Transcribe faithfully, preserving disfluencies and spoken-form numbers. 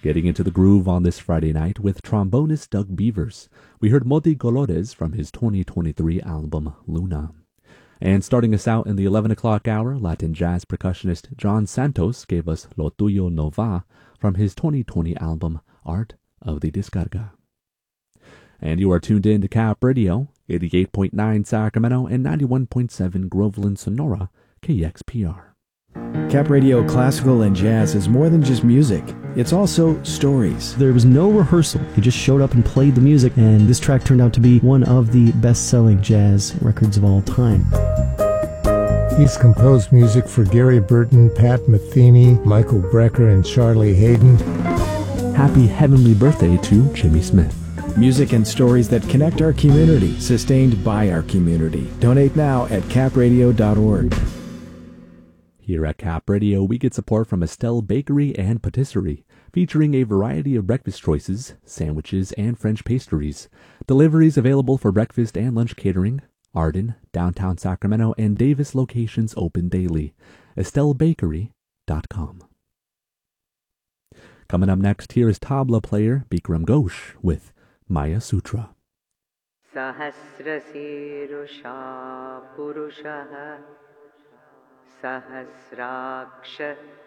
Getting into the groove on this Friday night with trombonist Doug Beavers. We heard Moti Colores from his twenty twenty-three album Luna. And starting us out in the eleven o'clock hour, Latin jazz percussionist John Santos gave us Lo Tuyo No Va from his twenty twenty album Art of the Descarga. And you are tuned in to Cap Radio, eighty-eight point nine Sacramento and ninety-one point seven Groveland, Sonora, K X P R. Cap Radio Classical and Jazz is more than just music. It's also stories. There was no rehearsal. He just showed up and played the music, and this track turned out to be one of the best-selling jazz records of all time. He's composed music for Gary Burton, Pat Metheny, Michael Brecker, and Charlie Hayden. Happy heavenly birthday to Jimmy Smith. Music and stories that connect our community, sustained by our community. Donate now at cap radio dot org. Here at Cap Radio, we get support from Estelle Bakery and Patisserie, featuring a variety of breakfast choices, sandwiches, and French pastries. Deliveries available for breakfast and lunch catering. Arden, downtown Sacramento, and Davis locations open daily. estelle bakery dot com. Coming up next, here is tabla player Bikram Ghosh with Maya Sutra. Sahasrasirusha Purushaha Sahasraksha